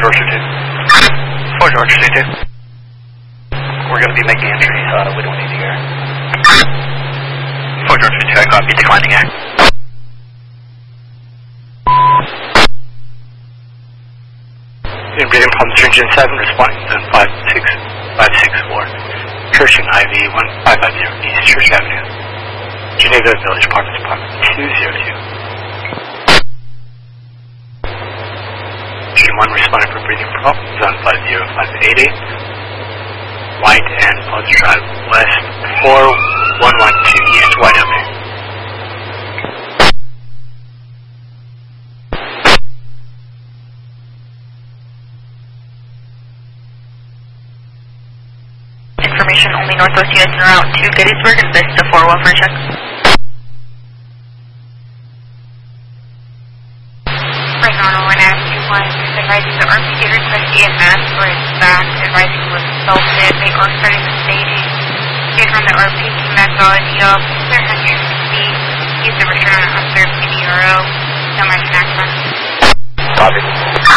Georgia 2. 4 Georgia 2. We're going to be making entry. We don't need the air. 4 Georgia 2, I copy. Declining air. Breathing from Stringent 7, responding to 564. Church and IV 1550 East Church Avenue. Geneva Village Apartments, Apartment 202. Stream 1 responding for breathing problems on 50588. White and Pulse Drive West 4112 East White Avenue. Information only Northwest US and route to Gettysburg and Vista 4 welfare check. Right Normal 1 F21 is advising the RP Gators Rescue and Mass for its back, advising was assaulted. They are starting the staging. Get from the RP team methodology of 160. Use the return on after PDRO. No American accent. Copy.